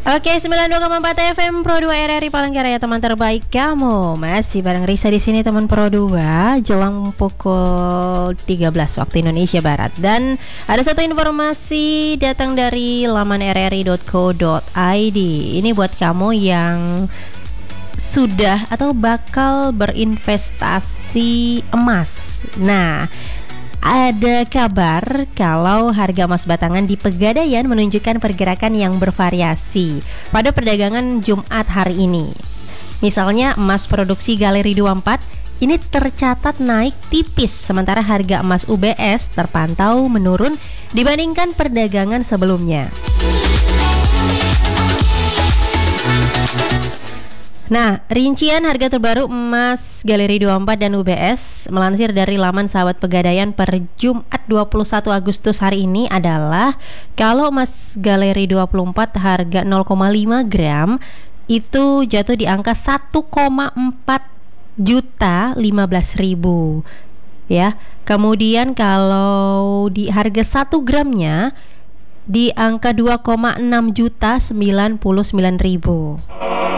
Oke, 92,4 FM Pro 2 RRI Palangkaraya, teman terbaik kamu. Masih bareng Risa di sini, teman Pro 2, jelang pukul 13 waktu Indonesia Barat. Dan ada satu informasi datang dari laman rri.co.id. Ini buat kamu yang sudah atau bakal berinvestasi emas. Nah, ada kabar kalau harga emas batangan di Pegadaian menunjukkan pergerakan yang bervariasi pada perdagangan Jumat hari ini. Misalnya emas produksi Galeri 24 ini tercatat naik tipis, sementara harga emas UBS terpantau menurun dibandingkan perdagangan sebelumnya. Nah, rincian harga terbaru emas Galeri 24 dan UBS melansir dari laman Sahabat Pegadaian per Jumat 21 Agustus hari ini adalah kalau emas Galeri 24 harga 0,5 gram itu jatuh di angka 1,4 juta 15.000 ya. Kemudian kalau di harga 1 gramnya di angka 2,6 juta 99.000.